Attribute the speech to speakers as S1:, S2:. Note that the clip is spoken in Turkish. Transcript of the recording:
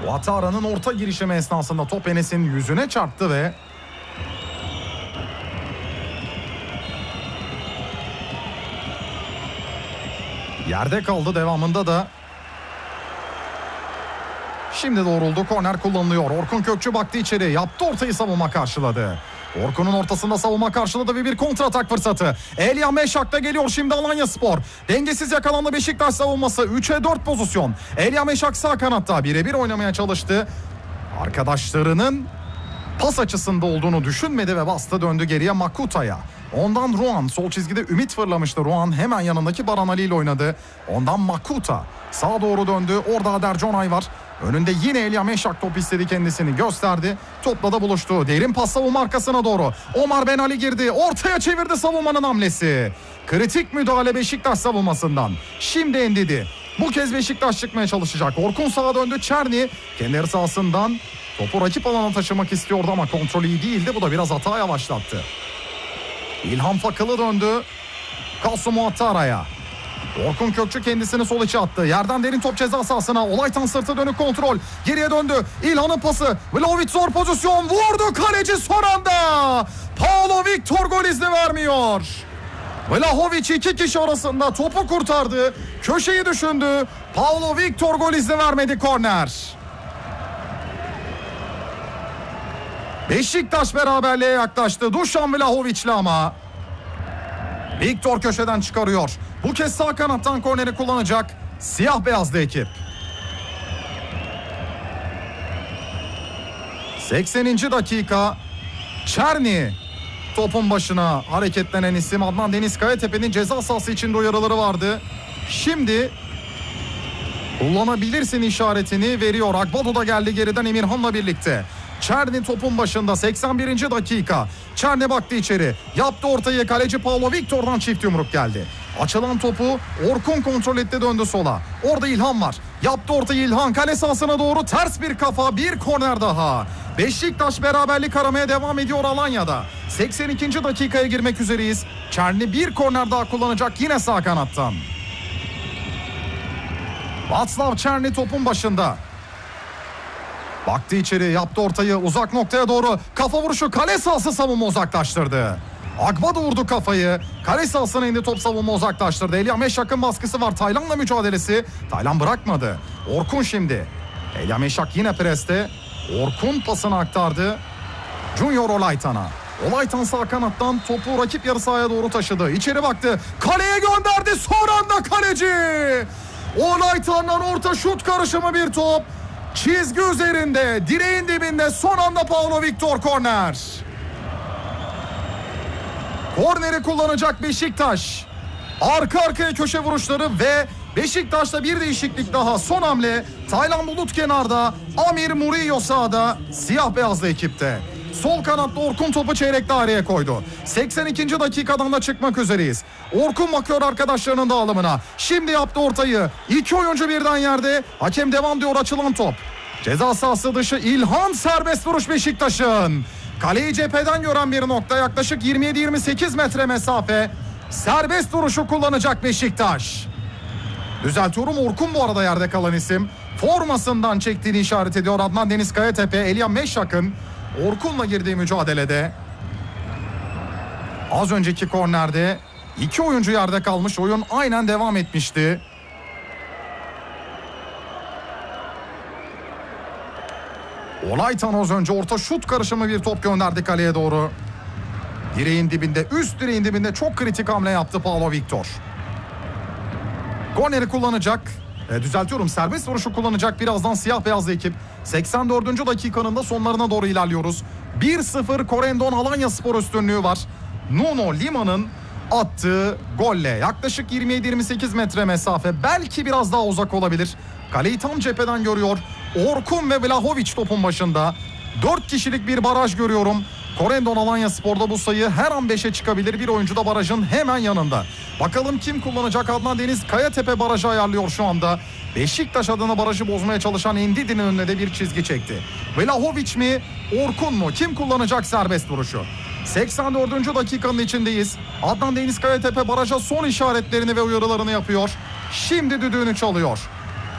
S1: Ouattara'nın orta girişimi esnasında top Enes'in yüzüne çarptı ve yerde kaldı. Devamında da şimdi doğruldu. Korner kullanılıyor. Orkun Kökçü baktı içeri. Yaptı ortayı, savunma karşıladı. Orkun'un ortasında savunma karşıladı ve bir kontratak fırsatı. Elia Meşak da geliyor şimdi Alanyaspor. Dengesiz yakalandı Beşiktaş savunması. 3'e 4 pozisyon. Elia Meşak sağ kanatta birebir oynamaya çalıştı. Arkadaşlarının pas açısında olduğunu düşünmedi ve bastı, döndü geriye Makuta'ya. Ondan Ruan sol çizgide Ümit fırlamıştı. Ruan hemen yanındaki Baran Ali ile oynadı. Ondan Makuta sağa doğru döndü. Orada Ader Conay var. Önünde yine Elia Meşak top istedi, kendisini gösterdi. Topla da buluştu. Derin pas savunma arkasına doğru. Omar Ben Ali girdi. Ortaya çevirdi savunmanın hamlesi. Kritik müdahale Beşiktaş savunmasından. Şimdi Ndidi. Bu kez Beşiktaş çıkmaya çalışacak. Orkun sağa döndü. Çerni kendi yarı sahasından topu rakip alana taşımak istiyordu ama kontrolü iyi değildi. Bu da biraz hata yavaşlattı. İlhan Fakılı döndü Kasım Ouattara'ya. Orkun Kökçü kendisini sol içe attı. Yerden derin top ceza sahasına. Olaytan sırtı dönük kontrol. Geriye döndü. İlhan'ın pası. Vlahovic zor pozisyon. Vurdu kaleci son anda. Paolo Victor gol izni vermiyor. Vlahovic iki kişi arasında topu kurtardı. Köşeyi düşündü. Paolo Victor gol izni vermedi, korner. Beşiktaş beraberliğe yaklaştı. Dušan Vlahovic'le ama Victor köşeden çıkarıyor. Bu kez sağ kanattan korneri kullanacak siyah beyazlı ekip. 80. dakika. Çerni topun başına hareketlenen isim. Adnan Deniz Kayatepe'nin ceza sahası içinde uyarıları vardı. Şimdi kullanabilirsin işaretini veriyor. Akbado da geldi geriden Emirhan'la birlikte. Çerni topun başında 81. dakika. Çerni baktı içeri. Yaptı ortayı. Kaleci Paolo Victor'dan çift yumruk geldi. Açılan topu Orkun kontrol etti, döndü sola. Orada İlhan var. Yaptı ortayı İlhan. Kale sahasına doğru ters bir kafa. Bir korner daha. Beşiktaş beraberlik aramaya devam ediyor Alanya'da. 82. dakikaya girmek üzereyiz. Çerni bir korner daha kullanacak yine sağ kanattan. Václav Černý topun başında. Baktı içeri, yaptı ortayı uzak noktaya doğru. Kafa vuruşu, kale sahası, savunma uzaklaştırdı. Akbado vurdu kafayı. Kale sahasına indi top, savunma uzaklaştırdı. Elia Meşak'ın baskısı var. Taylan'la mücadelesi. Taylan bırakmadı. Orkun şimdi. Elia Meşak yine preste. Orkun pasını aktardı Junior Olaytan'a. Olaytan sağ kanattan topu rakip yarı sahaya doğru taşıdı. İçeri baktı. Kaleye gönderdi. Son anda kaleci. Olaytan'dan orta şut karışımı bir top. Çizgi üzerinde, direğin dibinde, son anda Paolo Victor korner. Korneri kullanacak Beşiktaş. Arka arkaya köşe vuruşları ve Beşiktaş'ta bir değişiklik daha. Son hamle. Taylan Bulut kenarda, Amir Murillo sağda, siyah beyazlı ekipte. Sol kanatta Orkun topu çeyrek daireye koydu. 82. dakikadan da çıkmak üzereyiz. Orkun bakıyor arkadaşlarının dağılımına. Şimdi yaptı ortayı. İki oyuncu birden yerde. Hakem devam diyor, açılan top. Ceza sahası dışı İlhan, serbest vuruş Beşiktaş'ın. Kaleyi cepheden gören bir nokta, yaklaşık 27-28 metre mesafe. Serbest vuruşu kullanacak Beşiktaş. Düzeltiyorum, Orkun bu arada yerde kalan isim. Formasından çektiğini işaret ediyor Adnan Deniz Kayatepe. Elia Meşak'ın Orkun'la girdiği mücadelede az önceki kornerde iki oyuncu yerde kalmış, oyun aynen devam etmişti. Olaytan az önce orta şut karışımı bir top gönderdi kaleye doğru. Direğin dibinde, üst direğin dibinde çok kritik hamle yaptı Paolo Victor. Korneri kullanacak. Düzeltiyorum, serbest vuruşu kullanacak birazdan siyah beyazlı ekip. 84. dakikanın da sonlarına doğru ilerliyoruz. 1-0 Corendon Alanyaspor üstünlüğü var. Nuno Lima'nın attığı golle yaklaşık 27-28 metre mesafe, belki biraz daha uzak olabilir. Kaleyi tam cepheden görüyor Orkun ve Vlahovic topun başında. 4 kişilik bir baraj görüyorum. Corendon Alanyaspor'da bu sayı her an 5'e çıkabilir. Bir oyuncu da barajın hemen yanında. Bakalım kim kullanacak? Adnan Deniz Kayatepe barajı ayarlıyor şu anda. Beşiktaş adına barajı bozmaya çalışan Ndidi'nin önüne de bir çizgi çekti. Vlahovic mi, Orkun mu? Kim kullanacak serbest vuruşu? 84. dakikanın içindeyiz. Adnan Deniz Kayatepe baraja son işaretlerini ve uyarılarını yapıyor. Şimdi düdüğünü çalıyor.